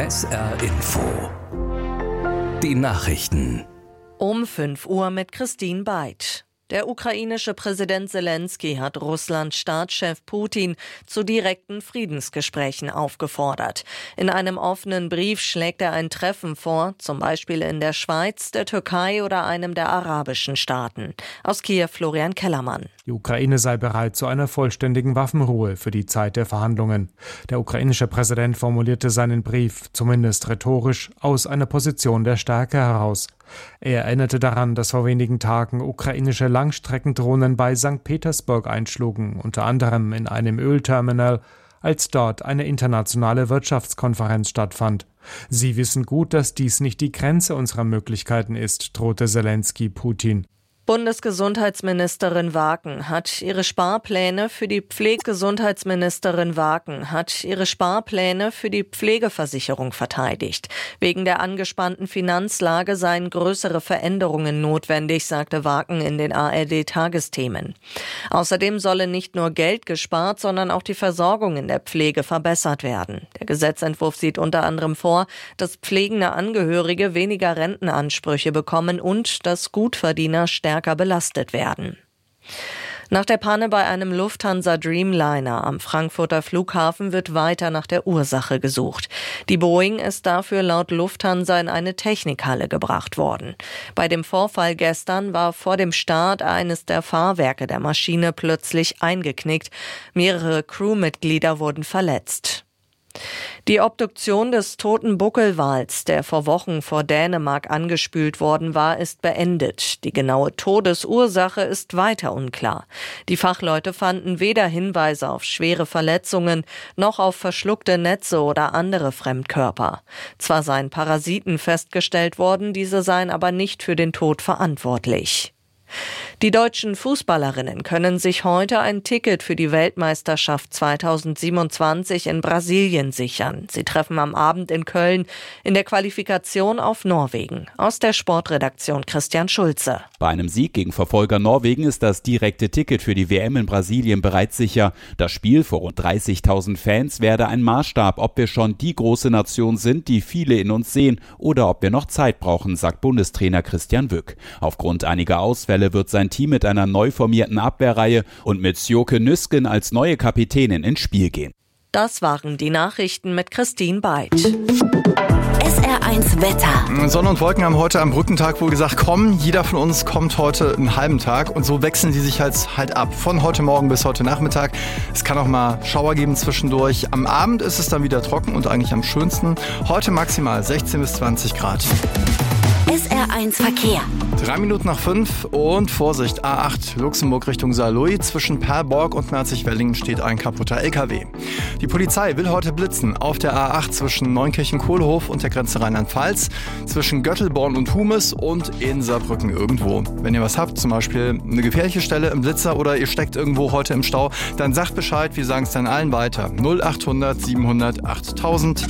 SR Info. Die Nachrichten. Um 5 Uhr mit Christine Beid. Der ukrainische Präsident Selenskyj hat Russlands Staatschef Putin zu direkten Friedensgesprächen aufgefordert. In einem offenen Brief schlägt er ein Treffen vor, zum Beispiel in der Schweiz, der Türkei oder einem der arabischen Staaten. Aus Kiew Florian Kellermann. Die Ukraine sei bereit zu einer vollständigen Waffenruhe für die Zeit der Verhandlungen. Der ukrainische Präsident formulierte seinen Brief, zumindest rhetorisch, aus einer Position der Stärke heraus. Er erinnerte daran, dass vor wenigen Tagen ukrainische Langstreckendrohnen bei St. Petersburg einschlugen, unter anderem in einem Ölterminal, als dort eine internationale Wirtschaftskonferenz stattfand. Sie wissen gut, dass dies nicht die Grenze unserer Möglichkeiten ist, drohte Selenskyj Putin. Bundesgesundheitsministerin Waken hat ihre Sparpläne für die Pflegeversicherung verteidigt. Wegen der angespannten Finanzlage seien größere Veränderungen notwendig, sagte Waken in den ARD-Tagesthemen. Außerdem solle nicht nur Geld gespart, sondern auch die Versorgung in der Pflege verbessert werden. Der Gesetzentwurf sieht unter anderem vor, dass pflegende Angehörige weniger Rentenansprüche bekommen und dass Gutverdiener stärker belastet werden. Nach der Panne bei einem Lufthansa Dreamliner am Frankfurter Flughafen wird weiter nach der Ursache gesucht. Die Boeing ist dafür laut Lufthansa in eine Technikhalle gebracht worden. Bei dem Vorfall gestern war vor dem Start eines der Fahrwerke der Maschine plötzlich eingeknickt. Mehrere Crewmitglieder wurden verletzt. Die Obduktion des toten Buckelwals, der vor Wochen vor Dänemark angespült worden war, ist beendet. Die genaue Todesursache ist weiter unklar. Die Fachleute fanden weder Hinweise auf schwere Verletzungen noch auf verschluckte Netze oder andere Fremdkörper. Zwar seien Parasiten festgestellt worden, diese seien aber nicht für den Tod verantwortlich. Die deutschen Fußballerinnen können sich heute ein Ticket für die Weltmeisterschaft 2027 in Brasilien sichern. Sie treffen am Abend in Köln in der Qualifikation auf Norwegen. Aus der Sportredaktion Christian Schulze. Bei einem Sieg gegen Verfolger Norwegen ist das direkte Ticket für die WM in Brasilien bereits sicher. Das Spiel vor rund 30.000 Fans werde ein Maßstab, ob wir schon die große Nation sind, die viele in uns sehen, oder ob wir noch Zeit brauchen, sagt Bundestrainer Christian Wück. Aufgrund einiger Ausfälle wird sein Team mit einer neu formierten Abwehrreihe und mit Sjoke Nüsken als neue Kapitänin ins Spiel gehen. Das waren die Nachrichten mit Christine Beid. SR1 Wetter. Sonne und Wolken haben heute am Brückentag wohl gesagt, komm, jeder von uns kommt heute einen halben Tag und so wechseln die sich halt ab. Von heute Morgen bis heute Nachmittag. Es kann auch mal Schauer geben zwischendurch. Am Abend ist es dann wieder trocken und eigentlich am schönsten. Heute maximal 16 bis 20 Grad. SR1 Verkehr. 3 Minuten nach 5 und Vorsicht, A8 Luxemburg Richtung Saarlouis. Zwischen Perborg und Merzig-Wellingen steht ein kaputter LKW. Die Polizei will heute blitzen auf der A8 zwischen Neunkirchen-Kohlhof und der Grenze Rheinland-Pfalz, zwischen Göttelborn und Humes und in Saarbrücken irgendwo. Wenn ihr was habt, zum Beispiel eine gefährliche Stelle im Blitzer oder ihr steckt irgendwo heute im Stau, dann sagt Bescheid, wir sagen es dann allen weiter. 0800 700 8000.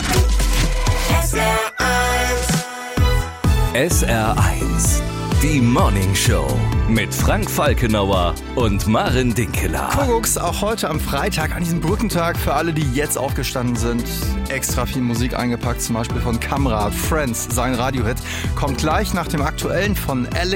SR1, die Morning Show mit Frank Falkenauer und Maren Dinkeler. Kuckucks, auch heute am Freitag, an diesem Brückentag, für alle, die jetzt aufgestanden sind, extra viel Musik eingepackt, zum Beispiel von Kamrat, Friends, sein Radiohit, kommt gleich nach dem aktuellen von Alex.